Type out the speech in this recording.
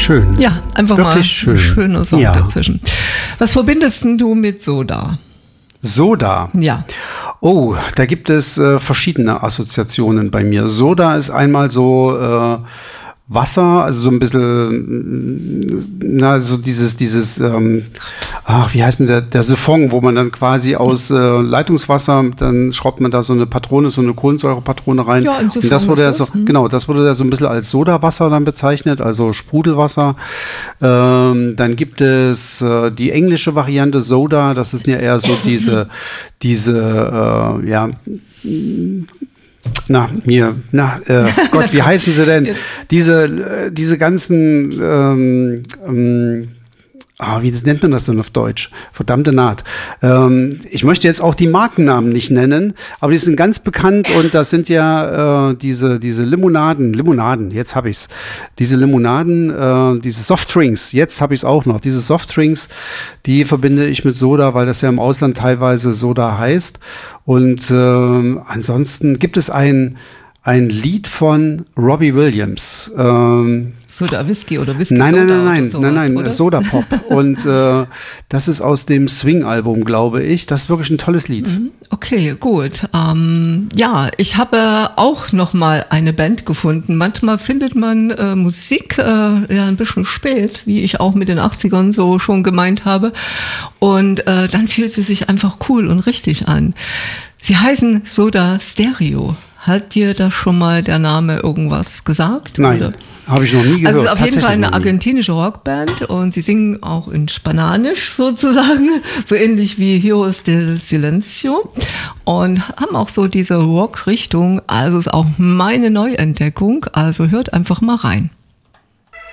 schön. Ja, einfach wirklich mal schön. ein schöner Song dazwischen. Was verbindest denn du mit Soda? Soda? Ja. Oh, da gibt es verschiedene Assoziationen bei mir. Soda ist einmal so Wasser, also so ein bisschen, so dieses, wie heißt denn der Siphon, wo man dann quasi aus Leitungswasser, dann schraubt man da so eine Patrone, so eine Kohlensäurepatrone rein. Ja, ein Siphon und das wurde ist das. das wurde ja so ein bisschen als Sodawasser dann bezeichnet, also Sprudelwasser. Dann gibt es die englische Variante Soda, das ist ja eher so diese Gott, wie heißen sie denn? Diese ganzen, wie nennt man das denn auf Deutsch? Verdammte Naht. Ich möchte jetzt auch die Markennamen nicht nennen, aber die sind ganz bekannt und das sind ja diese Limonaden, jetzt habe ich's. Diese Limonaden, diese Softdrinks, jetzt habe ich es auch noch. Diese Softdrinks, die verbinde ich mit Soda, weil das ja im Ausland teilweise Soda heißt. Und ansonsten gibt es ein Lied von Robbie Williams. Soda Whisky oder Whisky Nein, Soda oder sowas, nein, oder? Soda Pop. Und das ist aus dem Swing-Album, glaube ich. Das ist wirklich ein tolles Lied. Okay, gut. Ich habe auch noch mal eine Band gefunden. Manchmal findet man Musik ein bisschen spät, wie ich auch mit den 80ern so schon gemeint habe. Und dann fühlt sie sich einfach cool und richtig an. Sie heißen Soda Stereo. Hat dir da schon mal der Name irgendwas gesagt? Nein, habe ich noch nie gehört. Also es ist auf jeden Fall eine argentinische Rockband und sie singen auch in Spanisch sozusagen, so ähnlich wie Heroes del Silencio und haben auch so diese Rock-Richtung. Also ist auch meine Neuentdeckung, also hört einfach mal rein.